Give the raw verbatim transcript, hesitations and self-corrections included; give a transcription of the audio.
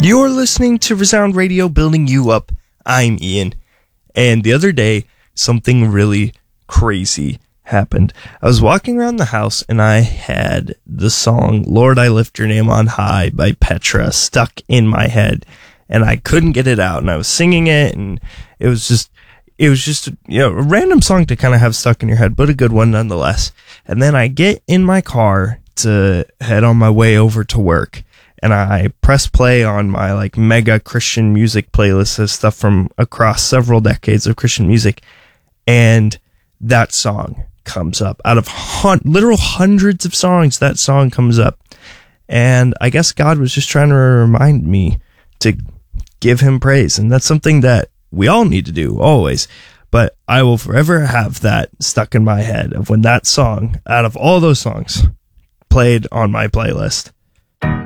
You're listening to Resound Radio, building you up. I'm Ian. And the other day, something really crazy happened. I was walking around the house and I had the song Lord, I Lift Your Name on High by Petra stuck in my head. And I couldn't get it out. And I was singing it, and it was just, it was just, you know, a random song to kind of have stuck in your head, but a good one nonetheless. And then I get in my car to head on my way over to work. And I press play on my like mega Christian music playlist of stuff from across several decades of Christian music. And that song comes up. Out of hun- literal hundreds of songs, that song comes up. And I guess God was just trying to remind me to give him praise. And that's something that we all need to do, always. But I will forever have that stuck in my head of when that song, out of all those songs, played on my playlist.